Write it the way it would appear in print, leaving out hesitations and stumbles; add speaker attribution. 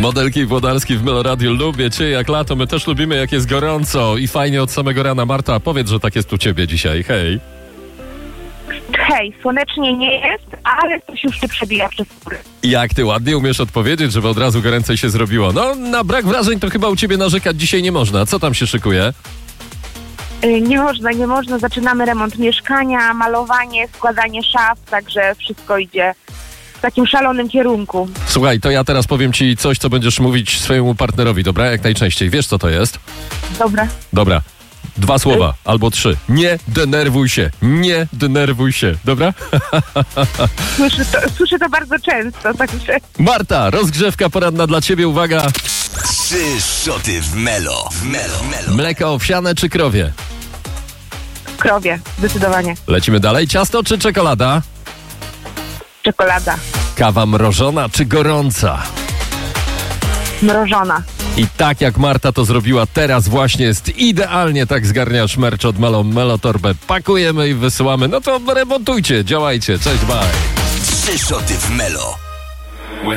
Speaker 1: Modelki Włodarski w Meloradiu. Lubię cię jak lato, my też lubimy jak jest gorąco i fajnie od samego rana. Marta, powiedz, że tak jest u ciebie dzisiaj. Hej.
Speaker 2: Hej, słonecznie nie jest, ale coś już się przebija przez góry.
Speaker 1: Jak ty ładnie umiesz odpowiedzieć, żeby od razu goręcej się zrobiło. No, na brak wrażeń to chyba u ciebie narzekać dzisiaj nie można. Co tam się szykuje?
Speaker 2: Nie można. Zaczynamy remont mieszkania, malowanie, składanie szaf, także wszystko idzie w takim szalonym kierunku.
Speaker 1: Słuchaj, to ja teraz powiem ci coś, co będziesz mówić swojemu partnerowi, dobra? Jak najczęściej. Wiesz, co to jest? Dobra. 2 słowa, albo 3. Nie denerwuj się. Nie denerwuj się. Dobra?
Speaker 2: Słyszę to bardzo często, także...
Speaker 1: Marta, rozgrzewka poranna dla ciebie. Uwaga.
Speaker 3: 3 szoty w Melo.
Speaker 1: Mleko owsiane czy krowie?
Speaker 2: Krowie, zdecydowanie.
Speaker 1: Lecimy dalej. Ciasto czy czekolada?
Speaker 2: Czekolada.
Speaker 1: Kawa mrożona czy gorąca?
Speaker 2: Mrożona.
Speaker 1: I tak jak Marta to zrobiła teraz właśnie jest idealnie, tak zgarniasz merch od Melotorbę. Pakujemy i wysyłamy. No to remontujcie, działajcie. Cześć, bye.
Speaker 3: 3 szoty w Melo.